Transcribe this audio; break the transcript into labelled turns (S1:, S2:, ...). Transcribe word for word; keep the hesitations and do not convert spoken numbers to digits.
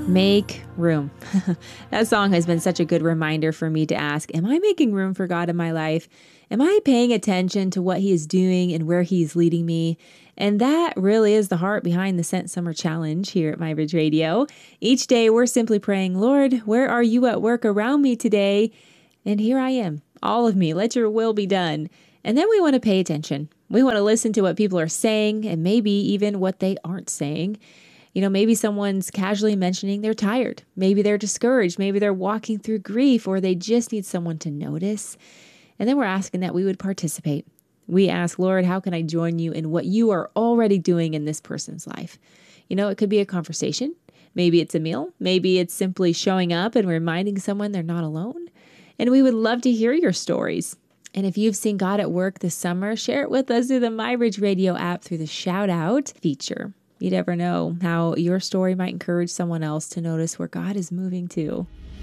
S1: Make room. That song has been such a good reminder for me to ask, am I making room for God in my life? Am I paying attention to what he is doing and where he is leading me? And that really is the heart behind the Sent Summer Challenge here at MyBridge Radio. Each day we're simply praying, Lord, where are you at work around me today? And here I am, all of me, let your will be done. And then we want to pay attention. We want to listen to what people are saying and maybe even what they aren't saying. You know, maybe someone's casually mentioning they're tired. Maybe they're discouraged. Maybe they're walking through grief, or they just need someone to notice. And then we're asking that we would participate. We ask, Lord, how can I join you in what you are already doing in this person's life? You know, it could be a conversation. Maybe it's a meal. Maybe it's simply showing up and reminding someone they're not alone. And we would love to hear your stories. And if you've seen God at work this summer, share it with us through the MyBridge Radio app through the shout out feature. You never know how your story might encourage someone else to notice where God is moving to.